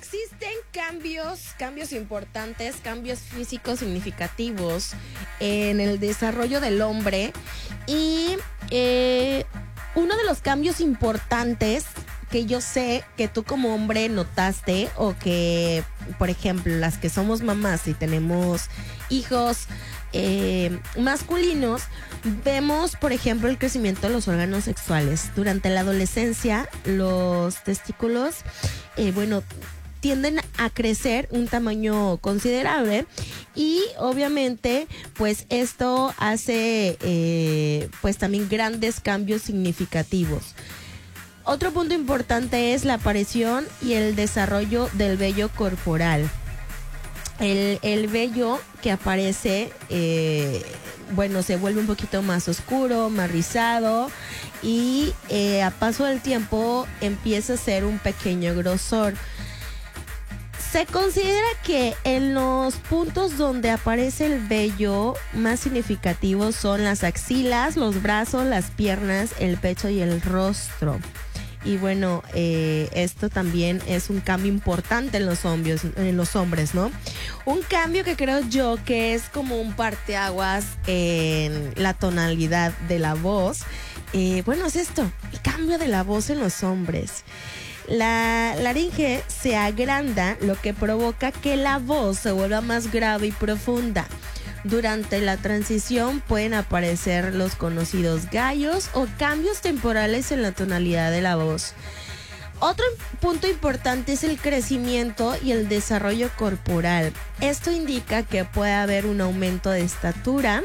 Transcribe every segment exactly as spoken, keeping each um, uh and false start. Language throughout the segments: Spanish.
existen cambios, cambios importantes, cambios físicos significativos en el desarrollo del hombre y eh, uno de los cambios importantes que yo sé que tú como hombre notaste o que, por ejemplo, las que somos mamás y tenemos hijos eh, masculinos, vemos, por ejemplo, el crecimiento de los órganos sexuales. Durante la adolescencia, los testículos, eh, bueno, tienden a crecer un tamaño considerable y obviamente pues esto hace eh, pues también grandes cambios significativos. Otro punto importante es la aparición y el desarrollo del vello corporal. El, el vello que aparece, eh, bueno, se vuelve un poquito más oscuro, más rizado y eh, a paso del tiempo empieza a ser un pequeño grosor. Se considera que en los puntos donde aparece el vello más significativos son las axilas, los brazos, las piernas, el pecho y el rostro. Y bueno, eh, esto también es un cambio importante en los hombres, en los hombres, ¿no? Un cambio que creo yo que es como un parteaguas en la tonalidad de la voz. Eh, bueno, es esto, el cambio de la voz en los hombres. La laringe se agranda, lo que provoca que la voz se vuelva más grave y profunda. Durante la transición pueden aparecer los conocidos gallos o cambios temporales en la tonalidad de la voz. Otro punto importante es el crecimiento y el desarrollo corporal. Esto indica que puede haber un aumento de estatura,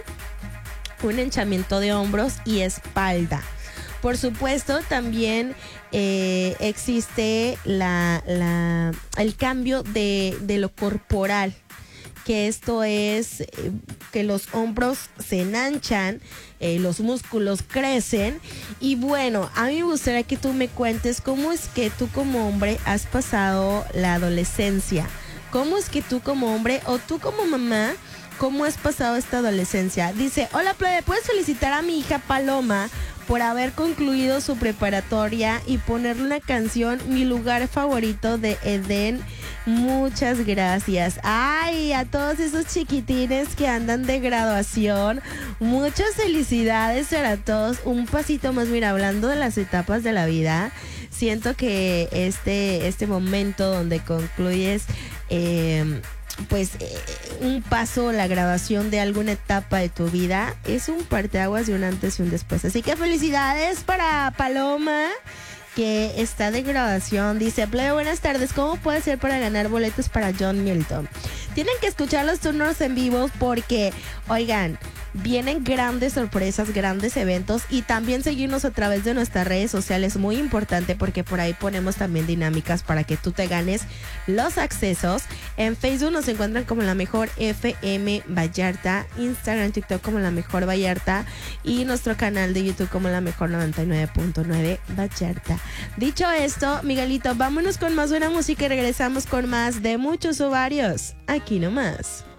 un hinchamiento de hombros y espalda. Por supuesto, también eh, existe la, la, el cambio de, de lo corporal, que esto es eh, que los hombros se enhanchan, eh, los músculos crecen. Y bueno, a mí me gustaría que tú me cuentes cómo es que tú como hombre has pasado la adolescencia. ¿Cómo es que tú como hombre o tú como mamá, cómo has pasado esta adolescencia? Dice, hola plebe, ¿puedes felicitar a mi hija Paloma por haber concluido su preparatoria y ponerle una canción, Mi Lugar Favorito de Edén? Muchas gracias. Ay, a todos esos chiquitines que andan de graduación, muchas felicidades para todos. Un pasito más, mira, hablando de las etapas de la vida, siento que este, este momento donde concluyes eh, pues eh, un paso, la grabación de alguna etapa de tu vida, es un parteaguas de un antes y un después. Así que felicidades para Paloma, que está de grabación. Dice, plebe, buenas tardes, ¿cómo puede ser para ganar boletos para John Milton? Tienen que escuchar los turnos en vivo porque, oigan, vienen grandes sorpresas, grandes eventos y también seguirnos a través de nuestras redes sociales, muy importante porque por ahí ponemos también dinámicas para que tú te ganes los accesos. En Facebook nos encuentran como La Mejor F M Vallarta, Instagram, TikTok como La Mejor Vallarta y nuestro canal de YouTube como La Mejor noventa y nueve punto nueve Vallarta. Dicho esto, Miguelito, vámonos con más buena música y regresamos con más de Muchos Ovarios, aquí nomás.